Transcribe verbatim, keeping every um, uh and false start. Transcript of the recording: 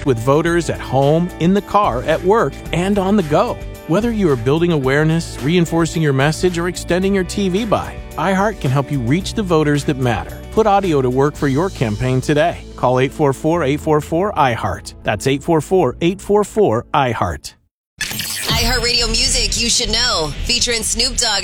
connect with voters at home, in the car, at work, and on the go. Whether you are building awareness, reinforcing your message, or extending your T V buy, iHeart can help you reach the voters that matter. Put audio to work for your campaign today. Call eight four four, eight four four, iHeart. That's eight four four, eight four four, iHeart. iHeartRadio Music You Should Know, featuring Snoop Dogg